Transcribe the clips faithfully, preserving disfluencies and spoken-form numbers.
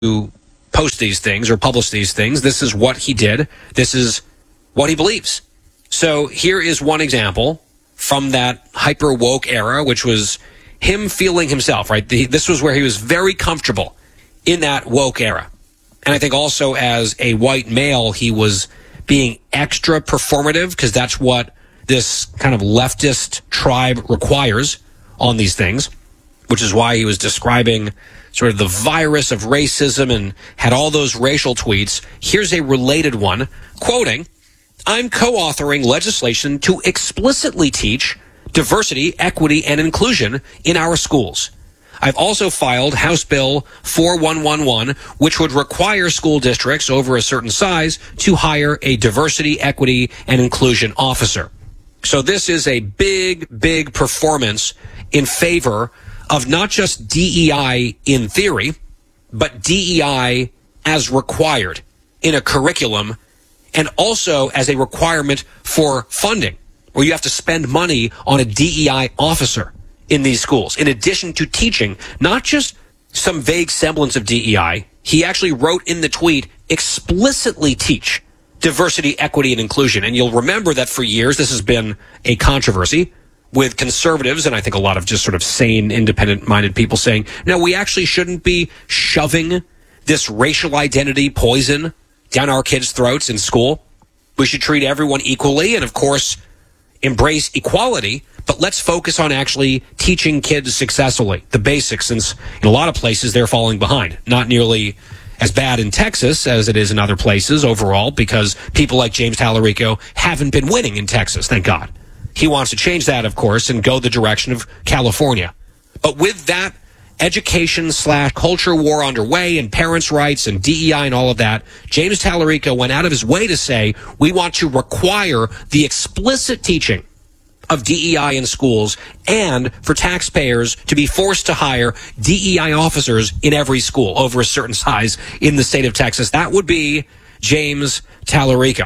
post these things or publish these things. This is what he did. This is what he believes. So here is one example from that hyper woke era, which was him feeling himself, right? The, this was where he was very comfortable in that woke era. And I think also as a white male, he was being extra performative because that's what this kind of leftist tribe requires on these things, which is why he was describing sort of the virus of racism and had all those racial tweets. Here's a related one, quoting, "I'm co-authoring legislation to explicitly teach diversity, equity, and inclusion in our schools. I've also filed House Bill forty-one eleven, which would require school districts over a certain size to hire a diversity, equity, and inclusion officer." So this is a big, big performance in favor of not just D E I in theory, but D E I as required in a curriculum and also as a requirement for funding, where you have to spend money on a D E I officer in these schools, in addition to teaching not just some vague semblance of D E I. He actually wrote in the tweet, explicitly teach diversity, equity, and inclusion. And you'll remember that for years this has been a controversy with conservatives, and I think a lot of just sort of sane, independent-minded people saying, no, we actually shouldn't be shoving this racial identity poison down our kids' throats in school. We should treat everyone equally and, of course, embrace equality, but let's focus on actually teaching kids successfully, the basics, since in a lot of places they're falling behind. Not nearly as bad in Texas as it is in other places overall, because people like James Tallarico haven't been winning in Texas, thank God. He wants to change that, of course, and go the direction of California. But with that education slash culture war underway and parents' rights and D E I and all of that, James Tallarico went out of his way to say, we want to require the explicit teaching of D E I in schools and for taxpayers to be forced to hire D E I officers in every school over a certain size in the state of Texas. That would be James Tallarico.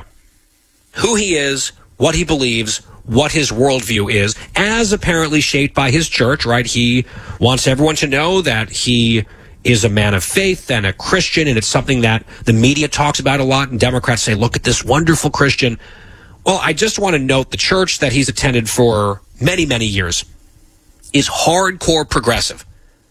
Who he is, what he believes, what his worldview is, as apparently shaped by his church, right? He wants everyone to know that he is a man of faith and a Christian, and it's something that the media talks about a lot, and Democrats say, look at this wonderful Christian. Well, I just want to note the church that he's attended for many, many years is hardcore progressive,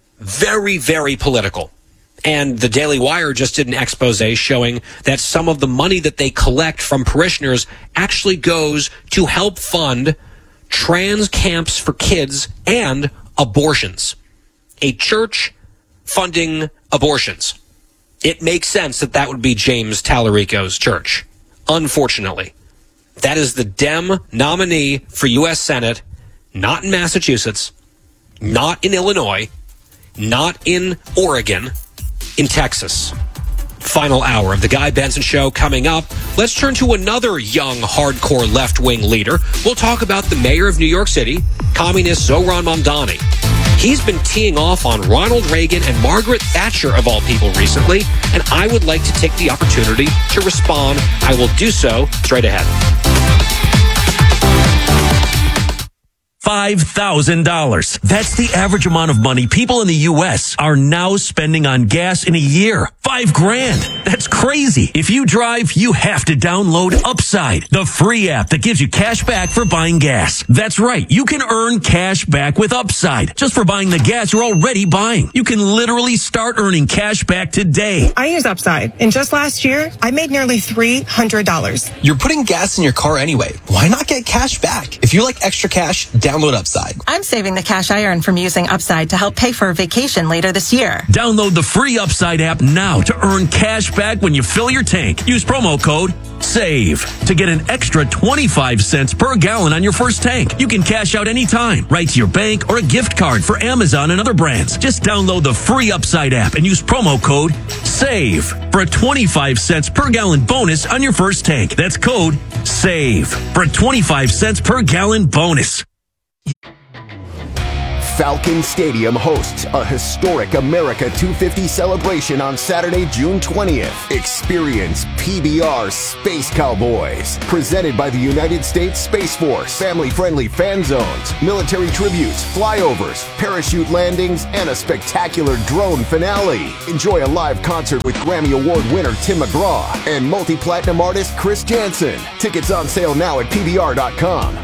very, very political. And the Daily Wire just did an expose showing that some of the money that they collect from parishioners actually goes to help fund trans camps for kids and abortions. A church funding abortions. It makes sense that that would be James Tallarico's church. Unfortunately, that is the Dem nominee for U S Senate, not in Massachusetts, not in Illinois, not in Oregon, in Texas. Final hour of the Guy Benson Show coming up. Let's turn to another young, hardcore left-wing leader. We'll talk about the mayor of New York City, communist Zohran Mamdani. He's been teeing off on Ronald Reagan and Margaret Thatcher, of all people, recently, and I would like to take the opportunity to respond. I will do so straight ahead. five thousand dollars. That's the average amount of money people in the U S are now spending on gas in a year. Five grand. That's crazy. If you drive, you have to download Upside, the free app that gives you cash back for buying gas. That's right. You can earn cash back with Upside just for buying the gas you're already buying. You can literally start earning cash back today. I use Upside, and just last year, I made nearly three hundred dollars. You're putting gas in your car anyway. Why not get cash back? If you like extra cash, download Upside. I'm saving the cash I earn from using Upside to help pay for a vacation later this year. Download the free Upside app now to earn cash back when you fill your tank. Use promo code SAVE to get an extra twenty-five cents per gallon on your first tank. You can cash out anytime, right to your bank or a gift card for Amazon and other brands. Just download the free Upside app and use promo code SAVE for a twenty-five cents per gallon bonus on your first tank. That's code SAVE for a twenty-five cents per gallon bonus. Falcon Stadium hosts a historic America two fifty celebration on Saturday, June twentieth. Experience P B R Space Cowboys, presented by the United States Space Force. Family-friendly fan zones, military tributes, flyovers, parachute landings, and a spectacular drone finale. Enjoy a live concert with Grammy Award winner Tim McGraw and multi-platinum artist Chris Jansen. Tickets on sale now at P B R dot com.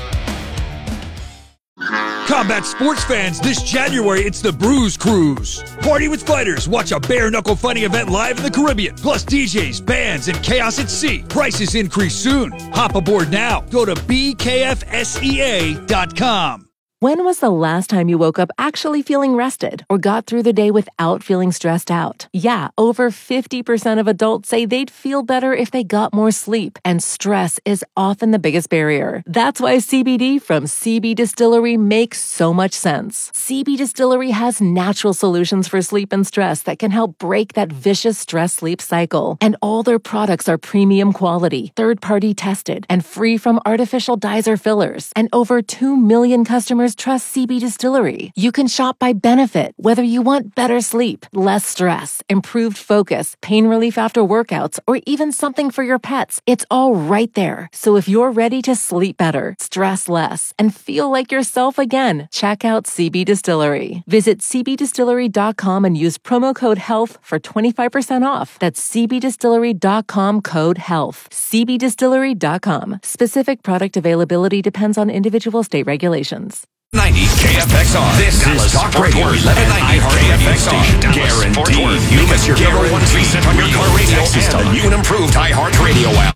Combat sports fans, this January it's the Bruise Cruise. Party with fighters, watch a bare-knuckle fighting event live in the Caribbean. Plus D Js, bands, and chaos at sea. Prices increase soon. Hop aboard now. Go to B K F S E A dot com. When was the last time you woke up actually feeling rested or got through the day without feeling stressed out? Yeah, over fifty percent of adults say they'd feel better if they got more sleep, and stress is often the biggest barrier. That's why C B D from C B Distillery makes so much sense. C B Distillery has natural solutions for sleep and stress that can help break that vicious stress-sleep cycle. And all their products are premium quality, third-party tested, and free from artificial dyes or fillers. And over two million customers trust C B Distillery. You can shop by benefit, whether you want better sleep, less stress, improved focus, pain relief after workouts, or even something for your pets. It's all right there. So if you're ready to sleep better, stress less, and feel like yourself again, check out C B Distillery. Visit C B distillery dot com and use promo code HEALTH for twenty-five percent off. That's C B distillery dot com code HEALTH. C B distillery dot com. Specific product availability depends on individual state regulations. ninety K F X R. This is Talk Radio eleven ninety K F X R. Guaranteed. You miss your number one seat on your car radio and the new and improved iHeartRadio app.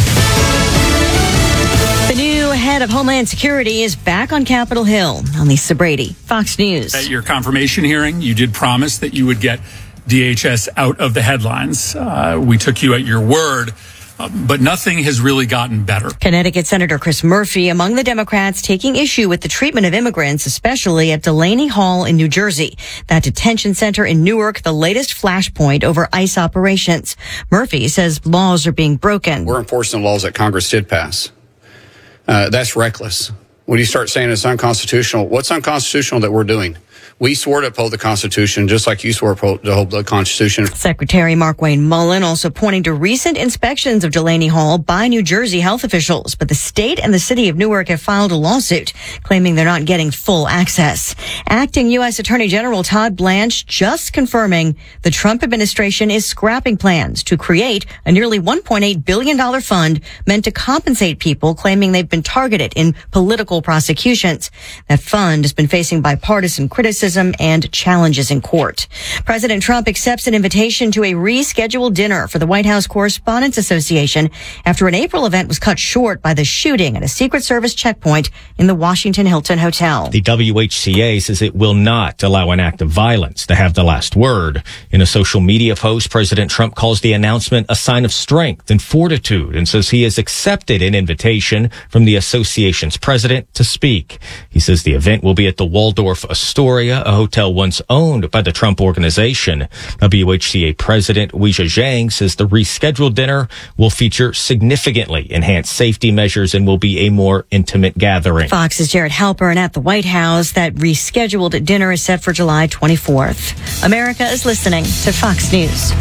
The new head of Homeland Security is back on Capitol Hill. Lisa Brady, Fox News. At your confirmation hearing, you did promise that you would get D H S out of the headlines. Uh, we took you at your word. Uh, but nothing has really gotten better. Connecticut Senator Chris Murphy among the Democrats taking issue with the treatment of immigrants, especially at Delaney Hall in New Jersey. That detention center in Newark, the latest flashpoint over ICE operations. Murphy says laws are being broken. We're enforcing the laws that Congress did pass. Uh, that's reckless. When you start saying it's unconstitutional, what's unconstitutional that we're doing? We swore to uphold the Constitution, just like you swore to uphold the Constitution. Secretary Markwayne Mullin also pointing to recent inspections of Delaney Hall by New Jersey health officials. But the state and the city of Newark have filed a lawsuit claiming they're not getting full access. Acting U S Attorney General Todd Blanche just confirming the Trump administration is scrapping plans to create a nearly one point eight billion dollars fund meant to compensate people claiming they've been targeted in political prosecutions. That fund has been facing bipartisan criticism and challenges in court. President Trump accepts an invitation to a rescheduled dinner for the White House Correspondents Association after an April event was cut short by the shooting at a Secret Service checkpoint in the Washington Hilton Hotel. The W H C A says it will not allow an act of violence to have the last word. In a social media post, President Trump calls the announcement a sign of strength and fortitude and says he has accepted an invitation from the association's president to speak. He says the event will be at the Waldorf Astoria, a hotel once owned by the Trump Organization. W H C A President Weijia Zhang says the rescheduled dinner will feature significantly enhanced safety measures and will be a more intimate gathering. Fox's Jared Halpern at the White House. That rescheduled dinner is set for July twenty-fourth. America is listening to Fox News.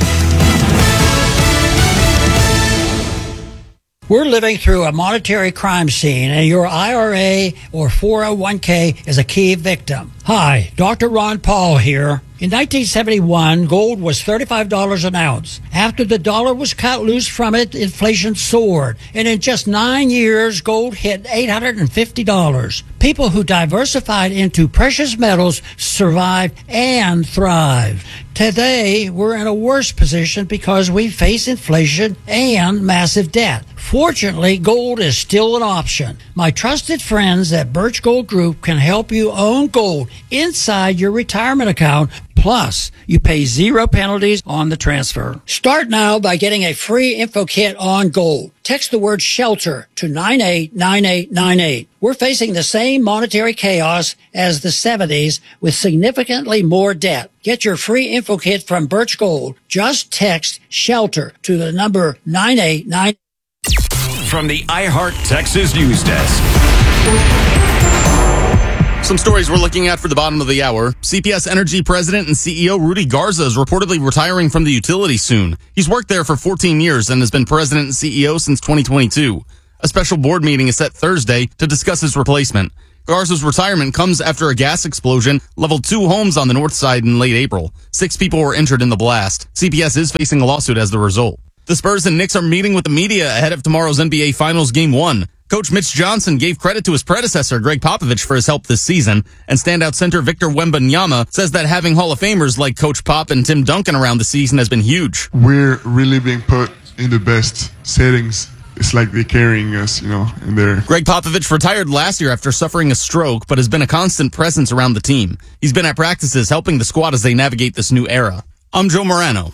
We're living through a monetary crime scene, and your I R A or four oh one k is a key victim. Hi, Doctor Ron Paul here. In nineteen seventy-one, gold was thirty-five dollars an ounce. After the dollar was cut loose from it, inflation soared. And in just nine years, gold hit eight hundred fifty dollars. People who diversified into precious metals survived and thrived. Today, we're in a worse position because we face inflation and massive debt. Fortunately, gold is still an option. My trusted friends at Birch Gold Group can help you own gold inside your retirement account. Plus, you pay zero penalties on the transfer. Start now by getting a free info kit on gold. Text the word SHELTER to nine eight nine eight nine eight. We're facing the same monetary chaos as the seventies with significantly more debt. Get your free info kit from Birch Gold. Just text SHELTER to the number nine eight nine eight. From the iHeart Texas News Desk. Some stories we're looking at for the bottom of the hour. C P S Energy President and C E O Rudy Garza is reportedly retiring from the utility soon. He's worked there for fourteen years and has been president and C E O since twenty twenty-two. A special board meeting is set Thursday to discuss his replacement. Garza's retirement comes after a gas explosion leveled two homes on the north side in late April. Six people were injured in the blast. C P S is facing a lawsuit as the result. The Spurs and Knicks are meeting with the media ahead of tomorrow's N B A Finals Game one. Coach Mitch Johnson gave credit to his predecessor, Greg Popovich, for his help this season, and standout center Victor Wembanyama says that having Hall of Famers like Coach Pop and Tim Duncan around the season has been huge. We're really being put in the best settings. It's like they're carrying us, you know, in there. Greg Popovich retired last year after suffering a stroke, but has been a constant presence around the team. He's been at practices helping the squad as they navigate this new era. I'm Joe Morano.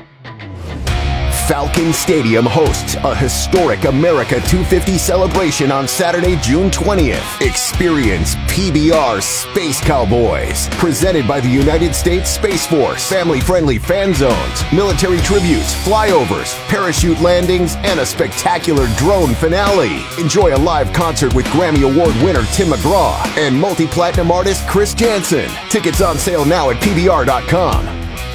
Falcon Stadium hosts a historic America two fifty celebration on Saturday, June twentieth. Experience P B R Space Cowboys, presented by the United States Space Force. Family-friendly fan zones, military tributes, flyovers, parachute landings, and a spectacular drone finale. Enjoy a live concert with Grammy Award winner Tim McGraw and multi-platinum artist Chris Jansen. Tickets on sale now at P B R dot com.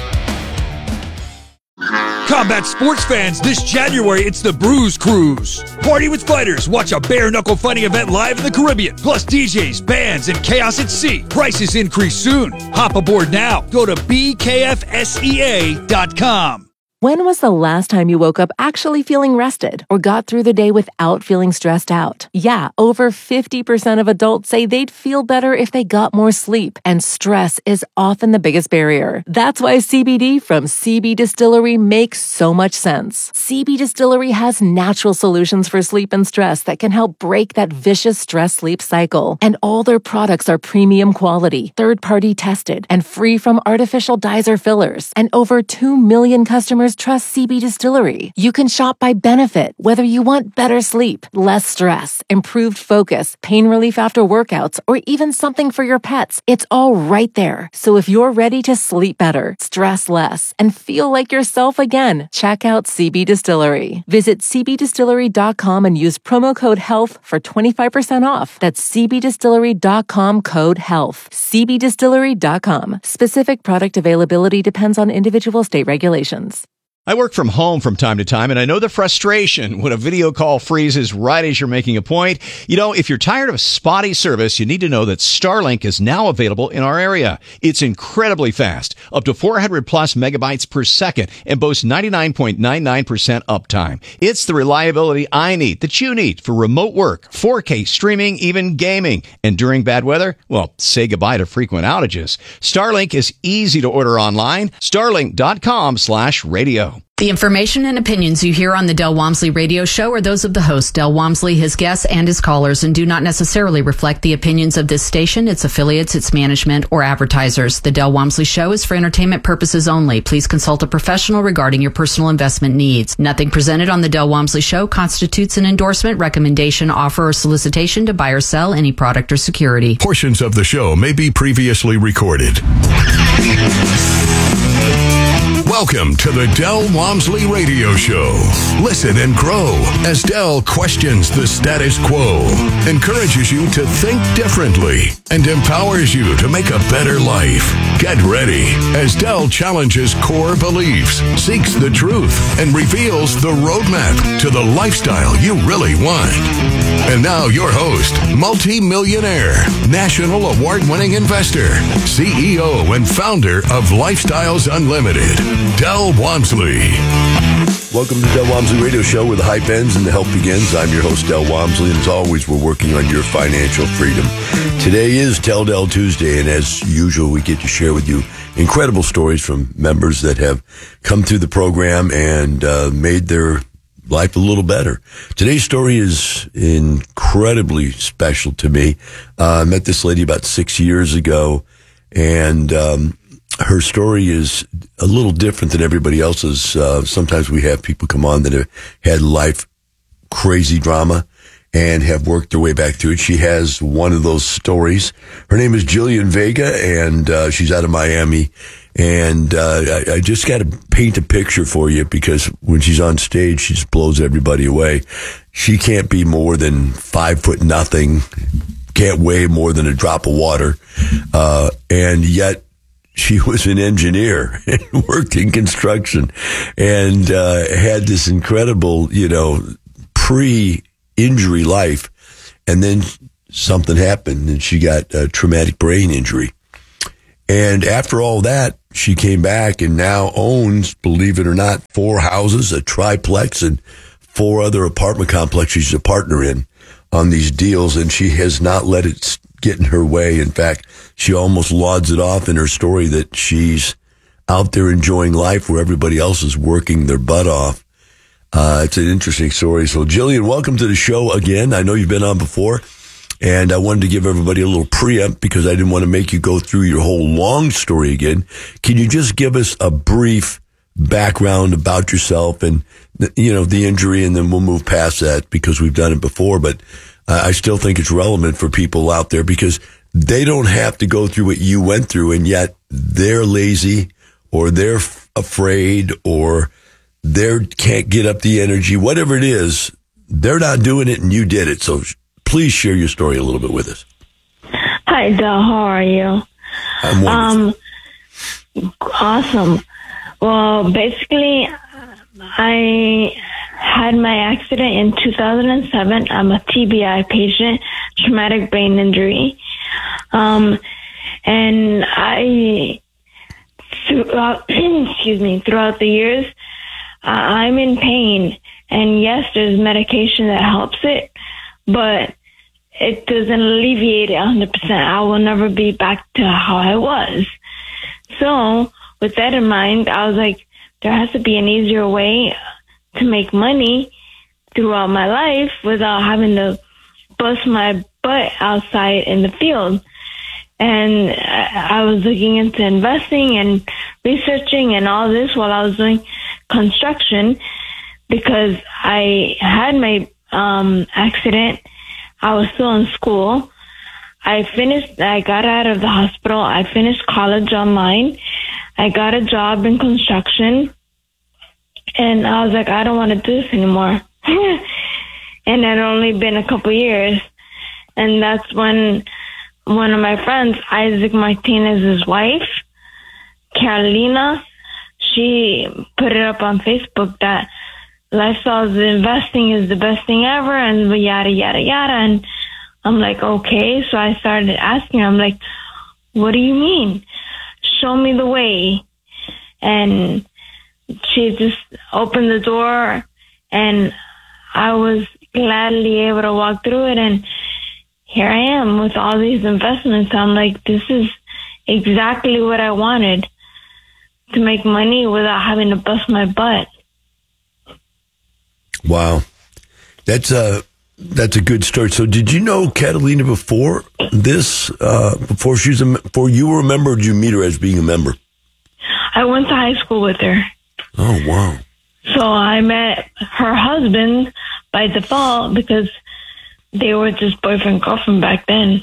Combat sports fans, this January, it's the Bruise Cruise. Party with fighters. Watch a bare-knuckle fighting event live in the Caribbean. Plus D Js, bands, and chaos at sea. Prices increase soon. Hop aboard now. Go to B K F S E A dot com. When was the last time you woke up actually feeling rested or got through the day without feeling stressed out? Yeah, over fifty percent of adults say they'd feel better if they got more sleep, and stress is often the biggest barrier. That's why C B D from C B Distillery makes so much sense. C B Distillery has natural solutions for sleep and stress that can help break that vicious stress-sleep cycle. And all their products are premium quality, third-party tested, and free from artificial dyes or fillers. And over two million customers trust C B Distillery. You can shop by benefit, whether you want better sleep, less stress, improved focus, pain relief after workouts, or even something for your pets. It's all right there. So if you're ready to sleep better, stress less, and feel like yourself again, check out C B Distillery. Visit C B distillery dot com and use promo code HEALTH for twenty-five percent off. That's C B distillery dot com code HEALTH. C B distillery dot com. Specific product availability depends on individual state regulations. I work from home from time to time, and I know the frustration when a video call freezes right as you're making a point. You know, if you're tired of spotty service, you need to know that Starlink is now available in our area. It's incredibly fast, up to four hundred plus megabytes per second, and boasts ninety-nine point nine nine percent uptime. It's the reliability I need, that you need, for remote work, four K streaming, even gaming. And during bad weather, well, say goodbye to frequent outages. Starlink is easy to order online. Starlink dot com slash radio. The information and opinions you hear on the Del Walmsley radio show are those of the host, Del Walmsley, his guests, and his callers, and do not necessarily reflect the opinions of this station, its affiliates, its management, or advertisers. The Del Walmsley show is for entertainment purposes only. Please consult a professional regarding your personal investment needs. Nothing presented on the Del Walmsley show constitutes an endorsement, recommendation, offer, or solicitation to buy or sell any product or security. Portions of the show may be previously recorded. Welcome to the Del Walmsley Radio Show. Listen and grow as Del questions the status quo, encourages you to think differently, and empowers you to make a better life. Get ready as Del challenges core beliefs, seeks the truth, and reveals the roadmap to the lifestyle you really want. And now your host, multi-millionaire, national award-winning investor, C E O and founder of Lifestyles Unlimited, Del Walmsley. Welcome to Del Walmsley Radio Show, where the hype ends and the help begins. I'm your host, Del Walmsley, and as always, we're working on your financial freedom. Today is Tell Del Tuesday, and as usual, we get to share with you incredible stories from members that have come through the program and uh, made their life a little better. Today's story is incredibly special to me. Uh, I met this lady about six years ago, and um, her story is a little different than everybody else's. Uh, sometimes we have people come on that have had life crazy drama and have worked their way back through it. She has one of those stories. Her name is Jillian Vega, and uh, she's out of Miami. And uh, I, I just got to paint a picture for you, because when she's on stage, she just blows everybody away. She can't be more than five foot nothing, can't weigh more than a drop of water. Uh, and yet she was an engineer and worked in construction and uh, had this incredible, you know, pre-injury life. And then something happened and she got a traumatic brain injury. And after all that, she came back and now owns, believe it or not, four houses, a triplex, and four other apartment complexes she's a partner in on these deals. And she has not let it get in her way. In fact, she almost lauds it off in her story that she's out there enjoying life where everybody else is working their butt off. Uh, it's an interesting story. So, Jillian, welcome to the show again. I know you've been on before. And I wanted to give everybody a little preempt because I didn't want to make you go through your whole long story again. Can you just give us a brief background about yourself and, you know, the injury, and then we'll move past that because we've done it before. But uh, I still think it's relevant for people out there because they don't have to go through what you went through, and yet they're lazy or they're f- afraid or they can't get up the energy. Whatever it is, they're not doing it and you did it. So please share your story a little bit with us. Hi, Del. How are you? I'm wonderful. Um, awesome. Well, basically, I had my accident in two thousand seven. I'm a T B I patient, traumatic brain injury. Um, and I, throughout, excuse me, throughout the years, uh, I'm in pain. And yes, there's medication that helps it, but it doesn't alleviate it one hundred percent. I will never be back to how I was. So with that in mind, I was like, there has to be an easier way to make money throughout my life without having to bust my butt outside in the field. And I was looking into investing and researching and all this while I was doing construction because I had my um, accident. I was still in school. I finished, I got out of the hospital. I finished college online. I got a job in construction. And I was like, I don't want to do this anymore. And it had only been a couple years. And that's when one of my friends, Isaac Martinez's wife, Carolina, she put it up on Facebook that Lifestyles investing is the best thing ever and yada, yada, yada. And I'm like, okay. So I started asking her, I'm like, what do you mean? Show me the way. And she just opened the door and I was gladly able to walk through it. And here I am with all these investments. I'm like, this is exactly what I wanted, to make money without having to bust my butt. Wow. That's a, that's a good story. So did you know Catalina before this, uh, before she was a, before you were a member, or did you meet her as being a member? I went to high school with her. Oh, wow. So I met her husband by default because they were just boyfriend, girlfriend back then.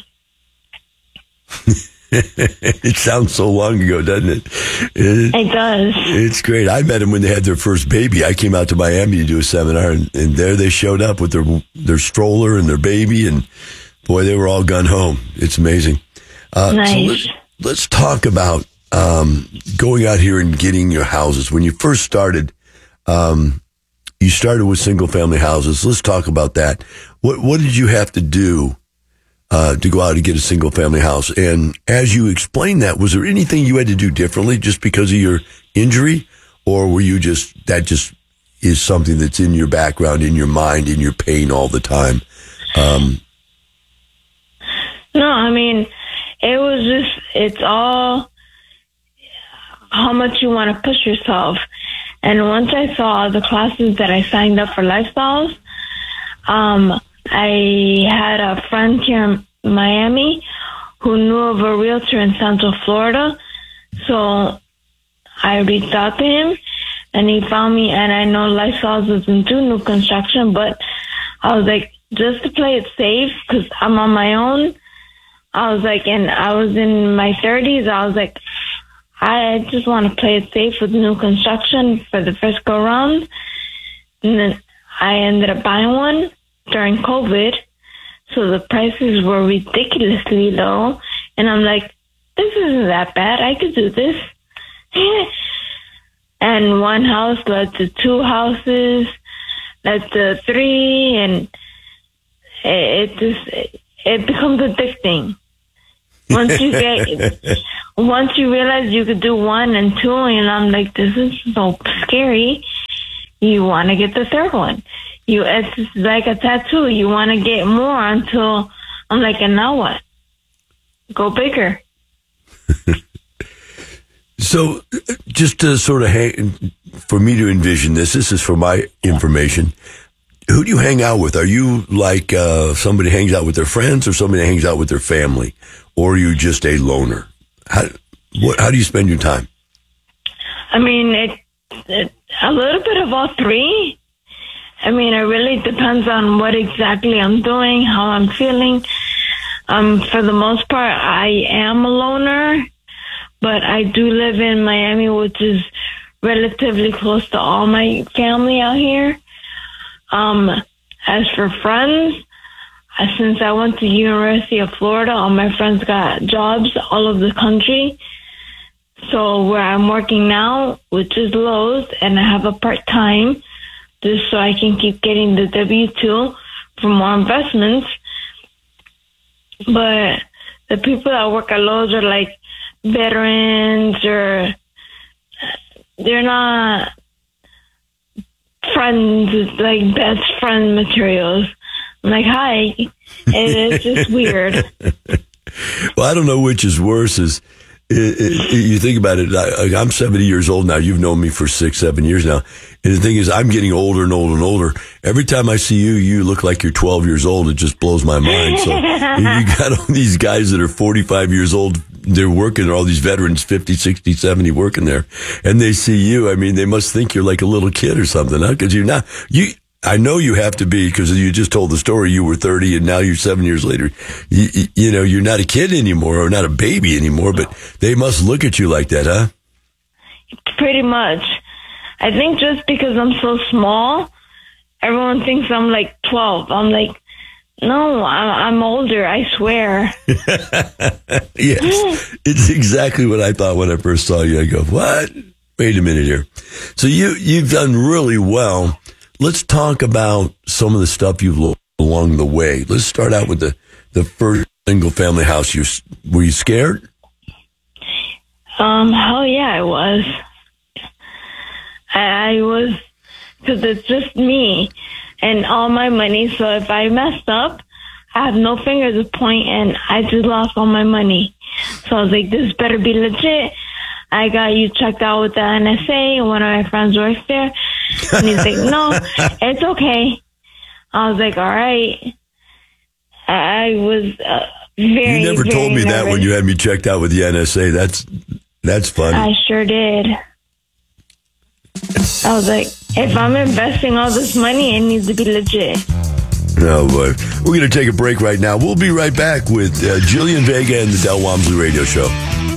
It sounds so long ago, doesn't it? it? It does. It's great. I met them when they had their first baby. I came out to Miami to do a seminar, and, and there they showed up with their their stroller and their baby, and boy, they were all gun home. It's amazing. Uh, nice. So let's, let's talk about um, going out here and getting your houses. When you first started, um, you started with single family houses. Let's talk about that. What what did you have to do Uh, to go out and get a single family house? And as you explained that, was there anything you had to do differently just because of your injury? Or were you just, that just is something that's in your background, in your mind, in your pain all the time? Um, no, I mean, it was just, it's all how much you want to push yourself. And once I saw the classes that I signed up for Lifestyles, um, I had a friend here in Miami who knew of a realtor in Central Florida. So I reached out to him and he found me, and I know Lifestyles doesn't do new construction, but I was like, just to play it safe, because I'm on my own. I was like, and I was in my thirties. I was like, I just want to play it safe with new construction for the first go round. And then I ended up buying one during COVID. So the prices were ridiculously low. And I'm like, this isn't that bad. I could do this. And one house led to two houses, led to three, and it, it just, it becomes addicting. Once you get, once you realize you could do one and two, and I'm like, this is so scary. You want to get the third one. You, it's like a tattoo. You want to get more until I'm like, and now what? Go bigger. So, just to sort of hang, for me to envision this, this is for my information. Who do you hang out with? Are you like uh, somebody hangs out with their friends, or somebody hangs out with their family, or are you just a loner? How, what, how do you spend your time? I mean, it, it a little bit of all three. I mean, it really depends on what exactly I'm doing, how I'm feeling. Um, for the most part, I am a loner, but I do live in Miami, which is relatively close to all my family out here. Um, as for friends, uh, since I went to University of Florida, all my friends got jobs all over the country. So where I'm working now, which is Lowe's, and I have a part-time, just so I can keep getting the W two for more investments. But the people that work at Lowe's are like veterans, or they're not friends, like best friend materials. I'm like, hi. And it's just weird. Well, I don't know which is worse. Is it, it, you think about it, I, I'm seventy years old now. You've known me for six, seven years now. And the thing is, I'm getting older and older and older. Every time I see you, you look like you're twelve years old. It just blows my mind. So you got all these guys that are forty-five years old. They're working, all these veterans, fifty, sixty, seventy, working there. And they see you. I mean, they must think you're like a little kid or something, huh? Because you're not. You, I know you have to be, because you just told the story. You were thirty, and now you're seven years later. You, you know, you're not a kid anymore, or not a baby anymore, but they must look at you like that, huh? Pretty much. I think just because I'm so small, everyone thinks I'm like twelve. I'm like, no, I'm older, I swear. Yes, it's exactly what I thought when I first saw you. I go, what? Wait a minute here. So you, you've done really well. Let's talk about some of the stuff you've learned along the way. Let's start out with the, the first single-family house. You Were you scared? Um, hell yeah, I was. I was, because it's just me and all my money. So if I messed up, I have no finger to point, and I just lost all my money. So I was like, this better be legit. I got you checked out with the N S A. One of my friends works there. And he's like, no, it's okay. I was like, all right. I was uh, very, You never very told me nervous. that when you had me checked out with the N S A. That's, that's funny. I sure did. I was like, if I'm investing all this money, it needs to be legit. Oh, boy. We're going to take a break right now. We'll be right back with uh, Jillian Vega and the Del Walmsley Radio Show.